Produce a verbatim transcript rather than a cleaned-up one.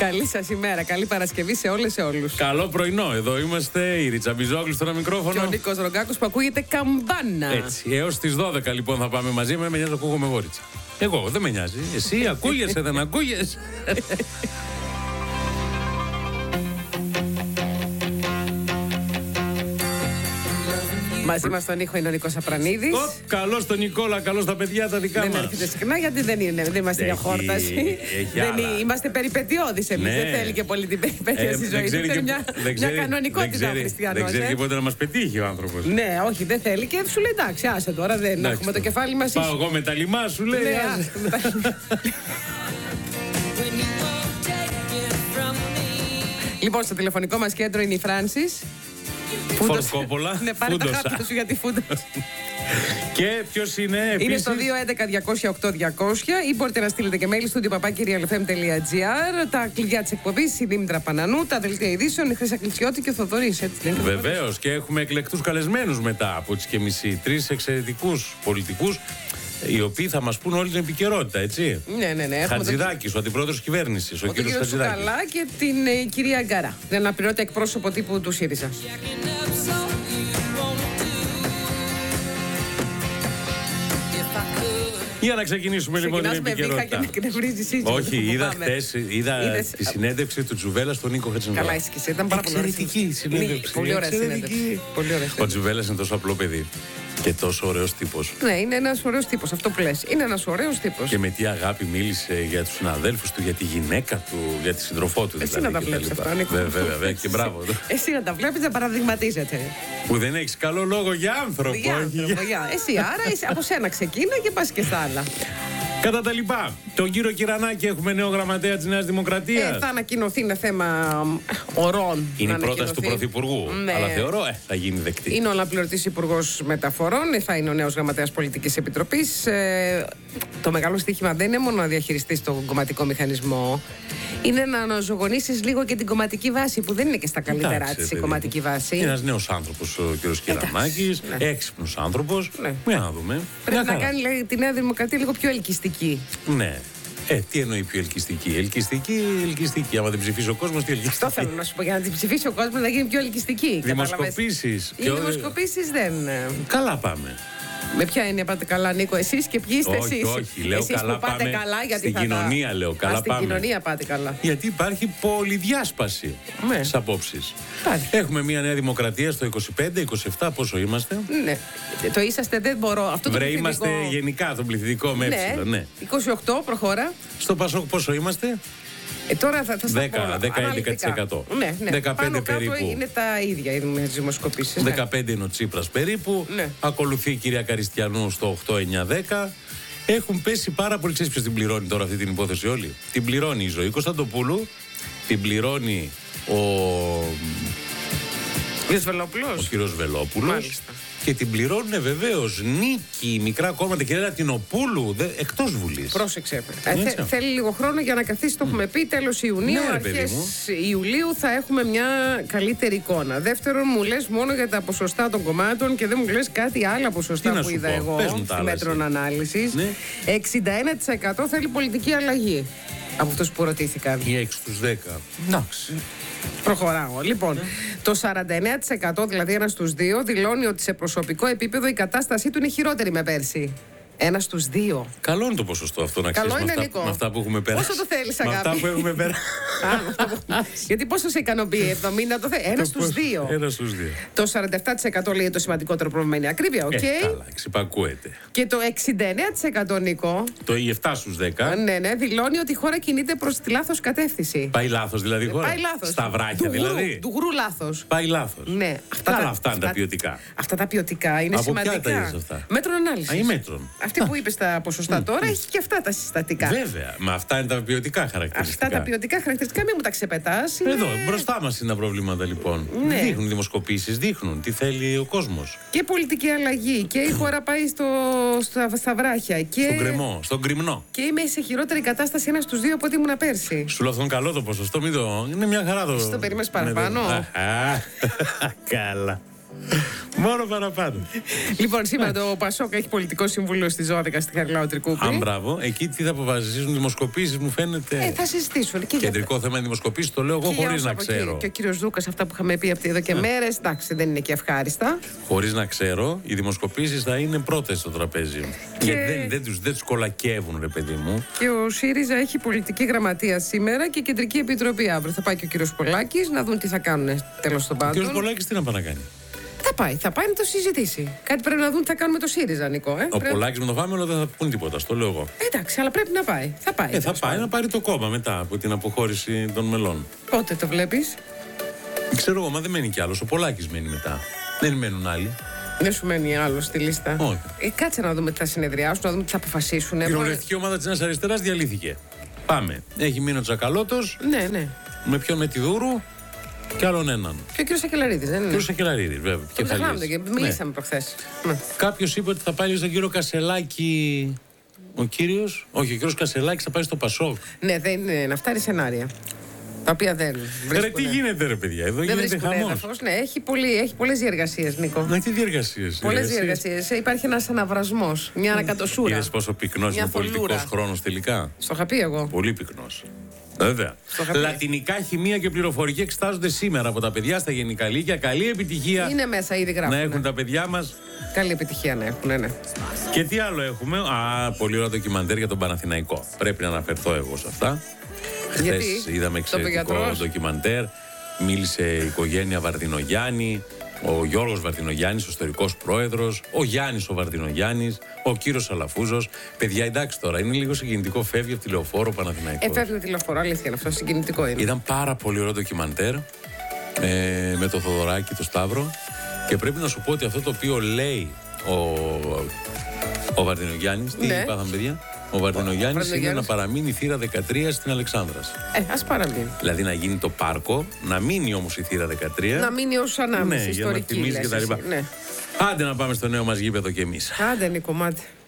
Καλή σας ημέρα, καλή Παρασκευή σε όλες σε όλους. Καλό πρωινό, εδώ είμαστε η Ρίτσα Μπιζόγλου στο ένα μικρόφωνο. Και ο Νίκος Ρογκάκος που ακούγεται καμπάνα. Έτσι, έως τις δώδεκα λοιπόν θα πάμε μαζί. Με νοιάζει να ακούγομαι εγώ, Ρίτσα. Εγώ, δεν με νοιάζει. Εσύ ακούγεσαι, δεν ακούγεσαι. Μαζί μας τον ήχο είναι ο Νίκος Απρανίδης. Καλώς τον Νικόλα, καλώς τα παιδιά τα δικά μας. Δεν έρχεται συχνά γιατί δεν, είναι, δεν είμαστε για χόρταση. Δεν είναι, είμαστε περιπετειώδεις εμείς. Ναι. Δεν θέλει και πολύ την περιπέτεια ε, στη ζωή. Δεν θέλει μια, μια κανονικότητα ο Χριστιανός. Δεν ξέρει πότε να μας πετύχει ο άνθρωπος. Ναι, όχι, δεν θέλει και σου λέει εντάξει, άσε τώρα, δεν εντάξει, έχουμε το κεφάλι μας. Πάω εγώ με τα λιμά σου, λέει. Ναι, λοιπόν, στο τηλεφωνικό μας κέντρο είναι η Φράνσις. Φορκόπολα. Ναι, πάρε τα χάπια σου γιατί φούντος. Και ποιος είναι επίσης? Είναι στο δύο έντεκα διακόσια οκτώ διακόσια ή μπορείτε να στείλετε και mail στο παπάκι real f m τελεία g r. Τα κλειδιά της εκπομπής, η Δήμητρα Πανανού, τα δελτία ειδήσεων, η Χρύσα Κλεισιώτη και ο Θοδωρής. Βεβαίως, και έχουμε εκλεκτούς καλεσμένους μετά από τις και μισή. Τρεις εξαιρετικούς πολιτικούς, οι οποίοι θα μας πούν όλη την επικαιρότητα, έτσι. Ναι, ναι, ναι. Χατζηδάκης, ο αντιπρόεδρος της κυβέρνησης, ο, ο κύριος Χατζηδάκης. Καλά και την ε, κυρία Αγκαρά, την αναπληρώτη εκπρόσωπο τύπου του ΣΥΡΙΖΑ. Για να ξεκινήσουμε λοιπόν την επικαιρότητα. Και με βρίζει σύντομα. Όχι, είδα χτες, είδα Είδες... τη συνέντευξη του Τζουβέλλα στον Νίκο Χατζηδάκη. Καλά, εσύ ήταν πάρα πολύ ωραία. Εξαιρετική συνέντευξη. Πολύ ωραία συνέντευξη. Ο Τζουβέλλας είναι τόσο απλό παιδί. Και τόσο ωραίος τύπος. Ναι, είναι ένας ωραίος τύπος, αυτό που λες. Είναι ένας ωραίος τύπος. Και με τι αγάπη μίλησε για τους συναδέλφους του, για τη γυναίκα του, για τη σύντροφό του. Εσύ δηλαδή, να τα βλέπεις αυτά, Νίκο. Βέβαια, βέβαια, και μπράβο. Εσύ να τα βλέπεις, να παραδειγματίζεται. Που δεν έχεις καλό λόγο για άνθρωπο. Για άνθρωπο, για. Εσύ άρα, εσύ, από σένα ξεκίνα και πας και στα άλλα. Κατά τα λοιπά, τον κύριο Κυρανάκη έχουμε νέο γραμματέα της Νέας Δημοκρατίας. Ε, θα ανακοινωθεί, είναι θέμα ορών. Είναι η πρόταση του Πρωθυπουργού. Ναι. Αλλά θεωρώ ε, θα γίνει δεκτή. Είναι ο αναπληρωτής Υπουργός Μεταφορών, θα είναι ο νέος γραμματέας Πολιτικής Επιτροπής. Ε, το μεγάλο στοίχημα δεν είναι μόνο να διαχειριστείς τον κομματικό μηχανισμό. Είναι να αναζωογονήσεις λίγο και την κομματική βάση, που δεν είναι και στα καλύτερά της η κομματική βάση. Είναι ένας νέος άνθρωπος ο κ. Κυρανάκης, ναι. Έξυπνος άνθρωπος. Ναι. Για να δούμε. Πρέπει να κάνει λέει, τη Νέα Δημοκρατία λίγο πιο ελκυστική. Ναι. Ε, τι εννοεί πιο ελκυστική? Ελκυστική, ελκυστική. Άμα την ψηφίσει ο κόσμος, τι ελκυστική? Αυτό θέλω να σου πω. Για να την ψηφίσει ο κόσμος να γίνει πιο ελκυστική. Δημοσκοπήσεις. Οι δημοσκοπήσεις δεν. Καλά πάμε. Με ποια έννοια πάτε καλά, Νίκο, εσείς και ποιοι είστε εσείς? Όχι, όχι, λέω εσείς καλά που πάτε πάμε καλά, γιατί στην θα κοινωνία, τα... λέω καλά Α, στην πάμε. Στην κοινωνία πάτε καλά. Γιατί υπάρχει πολυδιάσπαση ναι. στις απόψεις. Υπάρχει. Έχουμε μια Νέα Δημοκρατία στο είκοσι πέντε είκοσι επτά, πόσο είμαστε? Ναι, το είσαστε, δεν μπορώ. Αυτό το Βρε, πληθυντικό... είμαστε γενικά τον πληθυντικό με έψιλο, ναι. είκοσι οκτώ, προχώρα. Στο Πασόκ πόσο είμαστε? Ε, τώρα θα, θα στα δέκα με έντεκα τοις εκατό. Ναι, ναι. δεκαπέντε Πάνω περίπου. Κάτω είναι τα ίδια οι δημοσκοπήσεις. δεκαπέντε ναι. είναι ο Τσίπρας περίπου. Ναι. Ακολουθεί η κυρία Καριστιανού στο οκτώ εννιά δέκα. Έχουν πέσει πάρα πολύ. Ξέρεις ποιος την πληρώνει τώρα αυτή την υπόθεση όλη? Την πληρώνει η Ζωή Κωνσταντοπούλου. Την πληρώνει ο... κύριος Βελόπουλος. Ο κύριος Βελόπουλος. Μάλιστα. Και την πληρώνουν βεβαίως Νίκη, μικρά κόμματα, κυρία Ρατινοπούλου, δε, εκτός Βουλής. Πρόσεξε. Ε, θε, θέλει λίγο χρόνο για να καθίσει, το έχουμε πει. Τέλος Ιουνίου, ναι, αρχές Ιουλίου θα έχουμε μια καλύτερη εικόνα. Δεύτερον, μου λες μόνο για τα ποσοστά των κομμάτων και δεν μου λες κάτι άλλα ποσοστά που είδα πω. εγώ στη μέτρων ανάλυσης. Ναι. εξήντα ένα τοις εκατό θέλει πολιτική αλλαγή από αυτούς που ρωτήθηκαν. Ή έξι στους δέκα. Εντάξει. Προχωράω. Λοιπόν, ναι. το σαράντα εννέα τοις εκατό, δηλαδή ένα στους δύο, δηλώνει ότι σε προσωπικό επίπεδο η κατάστασή του είναι χειρότερη με πέρσι. Ένα στους δύο. Καλό είναι το ποσοστό αυτό, να ξέρεις. Καλό είναι, με, Νίκο. με αυτά που έχουμε περάσει. Πόσο το θέλεις, αγάπη? Με αυτά που έχουμε περάσει. Γιατί πόσο σε ικανοποιεί, εβδομήντα το θέλει. Ένα στους δύο. Ένα στους δύο. Το σαράντα επτά τοις εκατό λέει το σημαντικότερο πρόβλημα είναι η ακρίβεια. Okay. Ε, καλά, εξυπακούεται. Και το εξήντα εννέα τοις εκατό, Νίκο. Το επτά στους δέκα. Ναι, ναι, δηλώνει ότι η χώρα κινείται προς τη λάθος κατεύθυνση. Πάει λάθος δηλαδή η χώρα. Πάει λάθος. Στα βράχια του δηλαδή. Γουρού, του γουρού λάθος. Πάει λάθος. Ναι, αυτά, καλά, τα, αυτά είναι τα ποιοτικά. Αυτά τα ποιοτικά είναι από σημαντικά. Ποια τα αυτά? Μέτρων ανάλυσης. Α, ή μέτρων. Αυτή που είπες τα ποσοστά τώρα έχει και αυτά τα συστατικά. Βέβαια, μα αυτά είναι τα ποιοτικά χαρακτηριστικά. Αυτά τα ποιοτικά χαρακτηριστικά μην μου τα ξεπετάς. Είναι... Εδώ, μπροστά μας είναι τα προβλήματα λοιπόν. Ναι. Δείχνουν δημοσκοπήσεις, δείχνουν τι θέλει ο κόσμος. Και πολιτική αλλαγή και η χώρα πάει στο, στα, στα βράχια. Και... Στον κρεμό, στον κρυμνό. Και είμαι σε χειρότερη κατάσταση ένα στους δύο από ό,τι ήμουν πέρσι. Σου λέω αυτόν καλό το ποσοστό, μην το. Είναι μια χαρά το. Εσύ το περίμενες παραπάνω. Καλά. Μόνο παραπάνω. Λοιπόν, σήμερα το Πασόκ έχει πολιτικό συμβούλιο στις δώδεκα στη Χαριλάου Τρικούπη. Αν μπράβο, εκεί τι θα αποφασίσουν, δημοσκοπήσεις μου φαίνεται. Ε, θα συζητήσουν. Και κεντρικό για... θέμα δημοσκοπήσεις, το λέω εγώ χωρίς να ξέρω. Και ο κύριος Δούκας, αυτά που είχαμε πει εδώ και μέρες, εντάξει, δεν είναι και ευχάριστα. Χωρίς να ξέρω, οι δημοσκοπήσεις θα είναι πρώτες στο τραπέζι. Και... Γιατί δεν, δεν, τους, δεν τους κολακεύουν, ρε παιδί μου. Και ο ΣΥΡΙΖΑ έχει πολιτική γραμματεία σήμερα και κεντρική επιτροπή αύριο. Θα πάει και ο κύριος Πολάκης να δουν τι θα κάνουν τέλος των πάντων. Ο κύριος Πολάκης τι να πάει να κάνει? Θα πάει, θα πάει να το συζητήσει. Κάτι πρέπει να δουν τι θα κάνουν με το ΣΥΡΙΖΑ, Νικό. Ε. Ο πρέπει... Πολάκης με το Φάμελο δεν θα πούν τίποτα, στο λέω εγώ. Εντάξει, αλλά πρέπει να πάει. Θα πάει. Ε, θα πάει να πάρει το κόμμα μετά από την αποχώρηση των μελών. Πότε το βλέπεις? Ξέρω εγώ, μα δεν μένει κι άλλος. Ο Πολάκης μένει μετά. Δεν μένουν άλλοι. Δεν σου μένει άλλο στη λίστα. Όχι. Ε, κάτσε να δούμε τι θα συνεδριάσουν, να δούμε τι θα αποφασίσουν. Η κοινοβουλευτική ομάδα της Νέας Αριστεράς διαλύθηκε. Πάμε. Έχει μείνει ο Τσακαλώτος. Ναι, ναι. Με ποιον? Με τη Δούρου. Και άλλον έναν. Και ο κύριος Σακελαρίδης, δεν είναι? Ο κύριος Σακελαρίδης, βέβαια. Το ξεχνάμε και μιλήσαμε ναι. προχθές. Ναι. Κάποιος είπε ότι θα πάει στον κύριο Κασελάκη. Ο κύριος. Όχι, ο κύριος Κασελάκης θα πάει στο Πασόκ. Ναι, δεν είναι. Να φτάνει σενάρια. Τα οποία δεν βρίσκουν. Ρε, τι γίνεται, ρε παιδιά, εδώ δεν γίνεται χαμός. Ναι, έχει, πολύ, έχει πολλές διεργασίες, Νίκο. Να, τι διεργασίες? Πολλές διεργασίες. Υπάρχει ένας αναβρασμός, μια ανακατοσούρα. Είδες πόσο πυκνός είναι ο πολιτικός χρόνος τελικά? Στο είχα πει εγώ. Πολύ πυκνός. Βέβαια. Λατινικά, χημεία και πληροφορική εξετάζονται σήμερα από τα παιδιά στα γενικά λύκεια. Καλή επιτυχία. Είναι μέσα, ήδη γράφουν. Να έχουν τα παιδιά μας. Καλή επιτυχία να έχουν, ναι. Και τι άλλο έχουμε? Α, πολύ ωραία ντοκιμαντέρ για τον Παναθηναϊκό. Πρέπει να αναφερθώ εγώ σε αυτά. Χθες είδαμε εξαιρετικό ντοκιμαντέρ. Μίλησε η οικογένεια Βαρδινογιάννη, ο Γιώργος Βαρδινογιάννης, ο ιστορικός πρόεδρος, ο Γιάννης ο Βαρδινογιάννης, ο κύριος Αλαφούζος. Παιδιά, εντάξει τώρα, είναι λίγο συγκινητικό. Φεύγει από τη Λεωφόρο Παναθηναϊκός. Ε, φεύγει από τη Λεωφόρο, αλήθεια είναι αυτό, συγκινητικό είναι. Ήταν πάρα πολύ ωραίο ντοκιμαντέρ ε, με το Θοδωράκι, το Σταύρο. Και πρέπει να σου πω ότι αυτό το οποίο λέει ο, ο Βαρδινογιάννης, τι ναι. είπαμε, παιδιά? Ο Βαρδινογιάννης είναι να παραμείνει η θύρα δεκατρία στην Αλεξάνδρας. Ε, ας παραμείνει. Δηλαδή να γίνει το πάρκο, να μείνει όμως η θύρα δεκατρία. Να μείνει ως ανάμεση, ναι, ιστορική. Για να θυμίζει και τα λοιπά. Ναι. Άντε να πάμε στο νέο μας γήπεδο κι εμείς. Άντε, Νίκο, μάτι.